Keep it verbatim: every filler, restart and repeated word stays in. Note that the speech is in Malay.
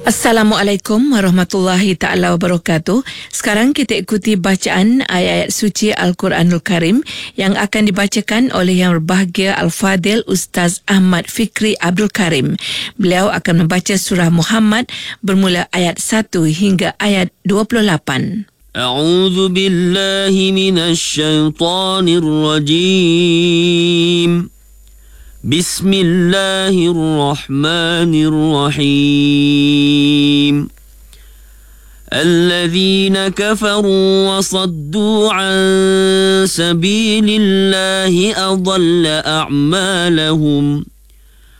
Assalamualaikum warahmatullahi ta'ala wabarakatuh. Sekarang kita ikuti bacaan ayat-ayat suci Al-Quranul Karim yang akan dibacakan oleh Yang Berbahagia Al-Fadil Ustaz Ahmad Fikri Abdul Karim. Beliau akan membaca surah Muhammad bermula ayat satu hingga ayat dua puluh lapan. A'udzu billahi minasy syaithanir rajim. Bismillahirrahmanirrahim. الذين كفروا وصدوا عن سبيل الله أضل أعمالهم